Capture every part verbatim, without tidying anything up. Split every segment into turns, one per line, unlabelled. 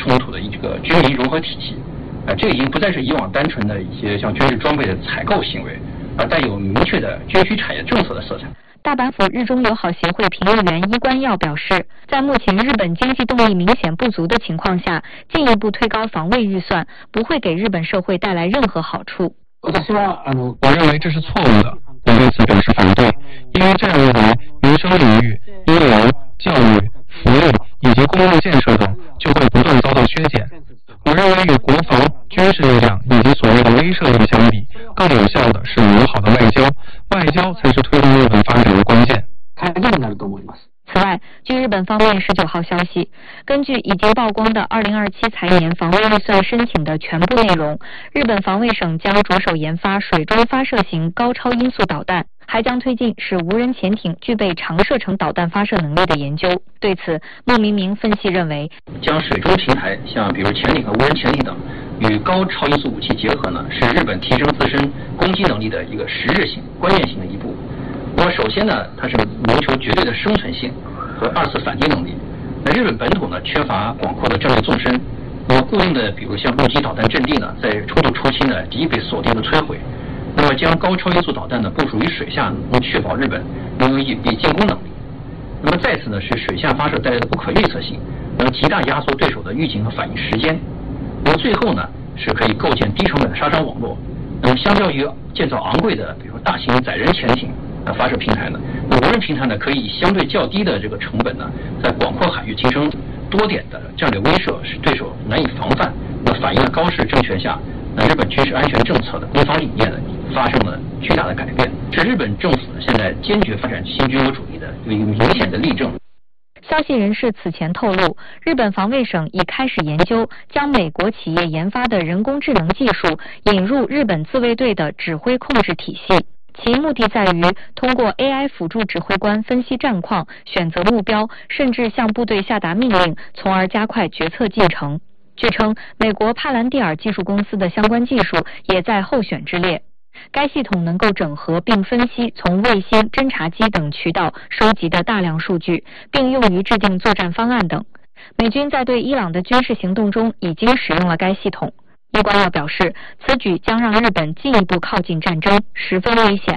冲突的一个军民融合体系。啊，这已经不再是以往单纯的一些像军事装备的采购行为，而带有明确的军需产业政策的色彩。
大阪府日中友好协会评论员伊关耀表示，在目前日本经济动力明显不足的情况下，进一步推高防卫预算不会给日本社会带来任何好处。
我认为这是错误的，我对此表示反对，因为这样一来，民生领域、医疗、教育、福利以及公共建设等就会不断遭到削减。我认为与国防、军事力量以及所谓的威慑力相比，更有效的是友好的外交，外交才是推动日本发展的关键。
此外，据日本方面十九号消息，根据已经曝光的二零二七财年防卫预算申请的全部内容，日本防卫省将着手研发水中发射型高超音速导弹，还将推进使无人潜艇具备长射程导弹发射能力的研究。对此，莫明明分析认为，
将水中平台，像比如潜艇和无人潜艇等，与高超音速武器结合呢，是日本提升自身攻击能力的一个实质性、关键性的一步。那么首先呢，它是谋求绝对的生存性和二次反击能力。那日本本土呢，缺乏广阔的战略纵深，那么固定的比如像陆基导弹阵地呢，在冲突初期呢，极易被锁定的摧毁。那么将高超音速导弹呢部署于水下，能确保日本拥有隐蔽进攻能力。那么再次呢，是水下发射带来的不可预测性，能极大压缩对手的预警和反应时间。那么最后呢，是可以构建低成本的杀伤网络。那么相较于建造昂贵的，比如说大型载人潜艇啊发射平台呢，那无人平台呢可以以相对较低的这个成本呢，在广阔海域形成多点的战略威慑，使对手难以防范。那反映了高市政权下，那日本军事安全政策的国防理念呢发生了巨大的改变，是日本政府现在坚决发展新军国主义的有一个明显的例证。
消息人士此前透露，日本防卫省已开始研究将美国企业研发的人工智能技术引入日本自卫队的指挥控制体系，其目的在于通过 A I 辅助指挥官分析战况、选择目标，甚至向部队下达命令，从而加快决策进程。据称，美国帕兰蒂尔技术公司的相关技术也在候选之列。该系统能够整合并分析从卫星、侦察机等渠道收集的大量数据，并用于制定作战方案等。美军在对伊朗的军事行动中已经使用了该系统。伊关耀表示，此举将让日本进一步靠近战争，十分危险。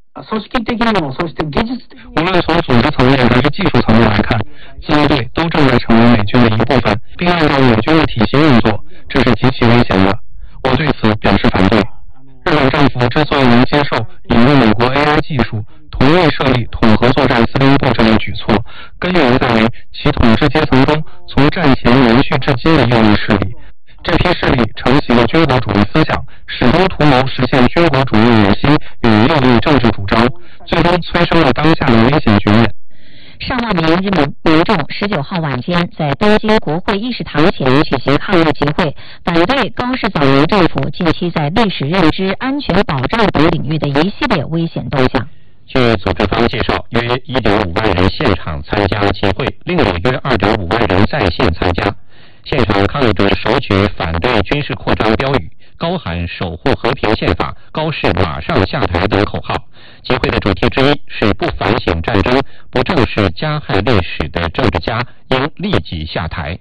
无论从组织层面还是技术层面来看，自卫队都正在成为美军的一部分，并按照美军的体系运作，这是极其危险的。我对此表示反对。日本政府之所以能接受引入美国 A I 技术，同意设立统合作战司令部这类举措，根源在于其统治阶层中从战前延续至今的右翼势力。这批势力承袭了军国主义思想，始终图谋实现军国主义野心与右翼政治主张，最终催生了当下的危险局面。
上万名日本民众十九号晚间在东京国会议事堂前举行抗议集会，反对高市早苗政府近期在历史认知、安全保障等领域的一系列危险动向。
据组织方介绍，约 一点五万人现场参加集会，另有约 二点五万人在线参加。现场抗议者手举反对军事扩张标语，高喊守护和平宪法、高市马上下台等口号。集会的主题之一是不反省战争、不正视加害历史的政治家应立即下台。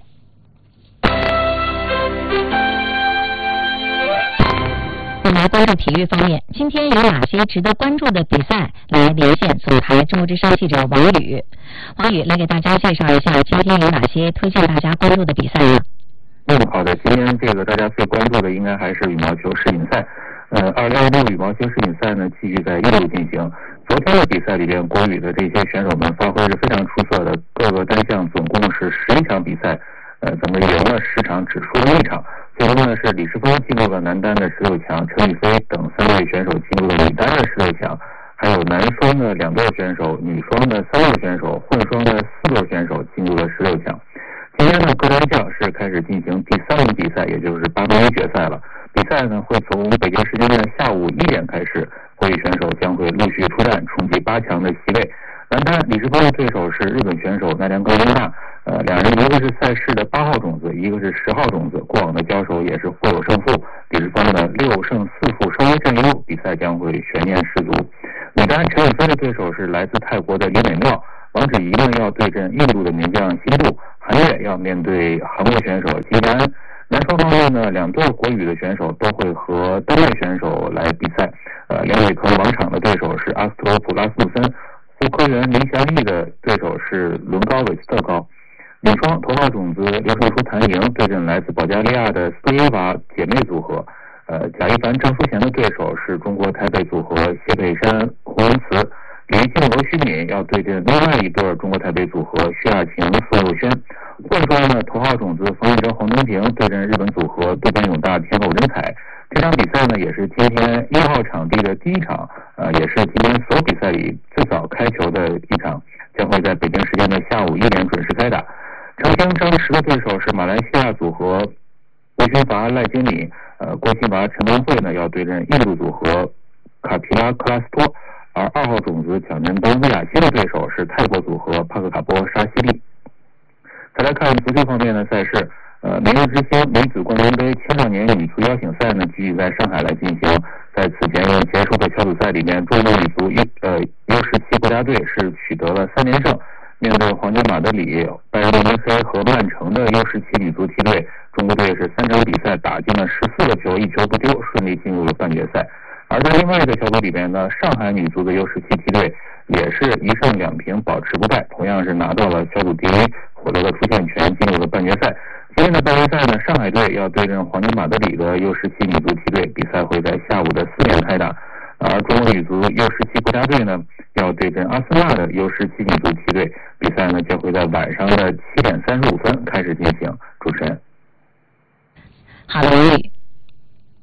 我们来关注体育方面，今天有哪些值得关注的比赛？来连线总台中国之声记者王宇。王宇来给大家介绍一下今天有哪些推荐大家关注的比赛呢？
嗯，好的，今天这个大家最关注的应该还是羽毛球世锦赛。呃，二零二六羽毛球世锦赛呢，继续在印度进行。昨天的比赛里边，国羽的这些选手们发挥是非常出色的，各个单项总共是十一场比赛，呃，怎么赢了十场，只输了一场。最终呢，是李世峰进入了男单的十六强，陈雨菲等三位选手进入了女单的十六强，还有男双的两对选手、女双的三对选手、混双的四对选手进入了十六强。今天呢，各单项是开始进行第三轮比赛，也就是八分之一决赛了。比赛呢会从北京时间的下午一点开始，国羽选手将会陆续出战，冲击八强的席位。男单李世峰的对手是日本选手奈良冈优娜，呃，两人一个是赛事的八号种子，一个是十号种子，过往的交手也是互有胜负。李世峰呢六胜四负稍微占优，比赛将会悬念十足。女单陈雨菲的对手是来自泰国的李美妙，王芷怡呢要对阵印度的名将辛杜， 韩越要面对韩国选手金安。男双方面呢，两对国羽的选手都会和丹麦选手来比赛。呃，两尾壳王场的对手是阿斯特罗普拉斯穆森，护科员林霞丽的对手是伦高韦斯特高。女双头号种子刘胜书谭莹对阵来自保加利亚的斯耶娃姐妹组合。呃，贾一凡张淑贤的对手是中国台北组合谢佩珊胡文慈。李玉静罗虚敏要对阵另外一对中国台北组合徐雅晴宋佑轩。混双呢，头号种子冯玉哲黄东萍对阵日本组合渡边勇大田口真彩。这场比赛呢，也是今天一号场地的第一场，呃，也是今天所有比赛里最早开球的一场，将会在北京时间的下午一点准时开打。陈清张弛的对手是马来西亚组合吴勋伐赖经理，呃，郭新拔陈文慧呢要对阵印度组合卡皮拉克拉斯托。而二号种子蒋振东魏雅欣的对手是泰国组合帕克卡波沙西利。再来看足球方面的赛事，呃，明日之星女子冠军杯青少年女足邀请赛呢，继续在上海来进行。在此前结束的小组赛里面，中国女足 U 呃 U 十七国家队是取得了三连胜，面对皇家马德里、拜仁慕尼黑和曼城的 U 十七女足梯队，中国队是三场比赛打进了十四个球，一球不丢，顺利进入了半决赛。而在另外一个小组里边呢，上海女足的 U 十七梯队也是一胜两平保持不败，同样是拿到了小组第一，获得了出线权，进入了半决赛。今天的半决赛呢，上海队要对阵皇家马德里的 U 十七女足梯队，比赛会在下午的四点开打。而中国女足 U 十七国家队呢，要对阵阿森纳的 U 十七女足梯队，比赛呢将会在晚上的七点三十五分开始进行。主持人，
好的，